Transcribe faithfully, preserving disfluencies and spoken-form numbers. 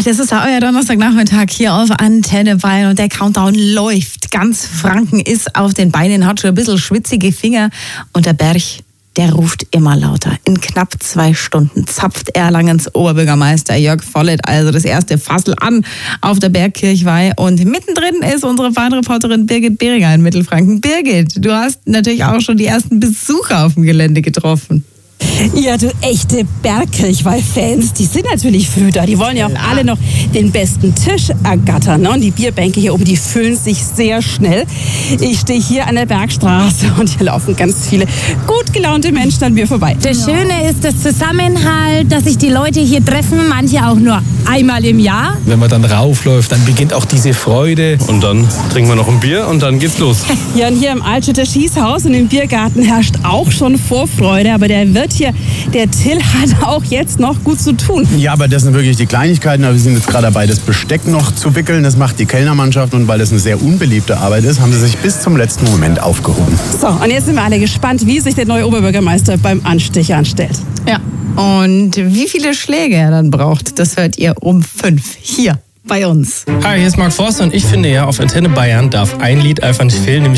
das ist ja euer Donnerstagnachmittag hier auf Antenne Bayern und der Countdown läuft. Ganz Franken ist auf den Beinen, hat schon ein bisschen schwitzige Finger und der Berg, der ruft immer lauter. In knapp zwei Stunden zapft Erlangens Oberbürgermeister Jörg Vollert also das erste Fassel an auf der Bergkirchweih. Und mittendrin ist unsere Bahnreporterin Birgit Behringer in Mittelfranken. Birgit, du hast natürlich auch schon die ersten Besucher auf dem Gelände getroffen. Ja, du echte Bergkirchweih-Fans, die sind natürlich früh da. Die wollen ja auch Klar. alle noch den besten Tisch ergattern. Ne? Und die Bierbänke hier oben, die füllen sich sehr schnell. Ich stehe hier an der Bergstraße und hier laufen ganz viele gut gelaunte Menschen an mir vorbei. Das Schöne ist das Zusammenhalt, dass sich die Leute hier treffen, manche auch nur einmal im Jahr. Wenn man dann raufläuft, dann beginnt auch diese Freude. Und dann trinken wir noch ein Bier und dann geht's los. Ja, und hier im Altstädter Schießhaus und im Biergarten herrscht auch schon Vorfreude. Aber der Wirt hier, der Till, hat auch jetzt noch gut zu tun. Ja, aber das sind wirklich die Kleinigkeiten. Aber wir sind jetzt gerade dabei, das Besteck noch zu wickeln. Das macht die Kellnermannschaft. Und weil das eine sehr unbeliebte Arbeit ist, haben sie sich bis zum letzten Moment aufgehoben. So, und jetzt sind wir alle gespannt, wie sich der neue Oberbürgermeister beim Anstich anstellt. Ja, und wie viele Schläge er dann braucht, das hört ihr um fünf hier bei uns. Hi, hier ist Marc Forster und ich finde ja, auf Antenne Bayern darf ein Lied einfach nicht fehlen, nämlich